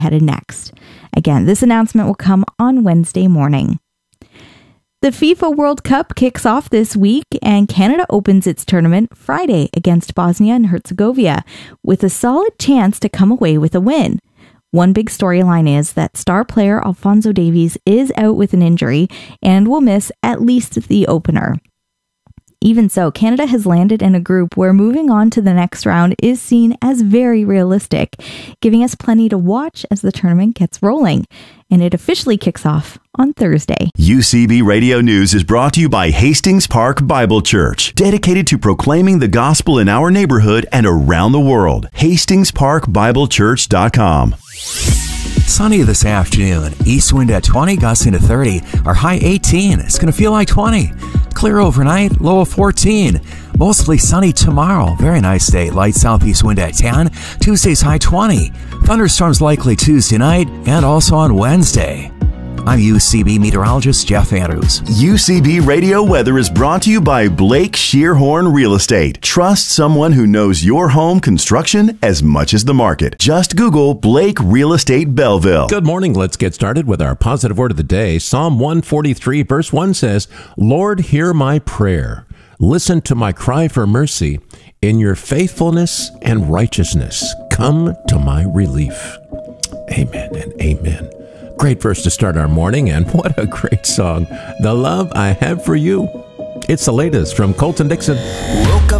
headed next. Again, this announcement will come on Wednesday morning. The FIFA World Cup kicks off this week, and Canada opens its tournament Friday against Bosnia and Herzegovina with a solid chance to come away with a win. One big storyline is that star player Alphonso Davies is out with an injury and will miss at least the opener. Even so, Canada has landed in a group where moving on to the next round is seen as very realistic, giving us plenty to watch as the tournament gets rolling. And it officially kicks off on Thursday. UCB Radio News is brought to you by Hastings Park Bible Church, dedicated to proclaiming the gospel in our neighborhood and around the world. HastingsParkBibleChurch.com. Sunny this afternoon. East wind at 20, gusting to 30. Our high 18. It's going to feel like 20. Clear overnight, low of 14. Mostly sunny tomorrow. Very nice day. Light southeast wind at 10. Tuesday's high 20. Thunderstorms likely Tuesday night and also on Wednesday. I'm UCB meteorologist Jeff Andrews. UCB Radio Weather is brought to you by Blake Shearhorn Real Estate. Trust someone who knows your home construction as much as the market. Just Google Blake Real Estate Belleville. Good morning. Let's get started with our positive word of the day. Psalm 143 verse 1 says, Lord, hear my prayer. Listen to my cry for mercy. In your faithfulness and righteousness, come to my relief. Amen and amen. Great verse to start our morning, and what a great song. The Love I Have for You. It's the latest from Colton Dixon. Woke up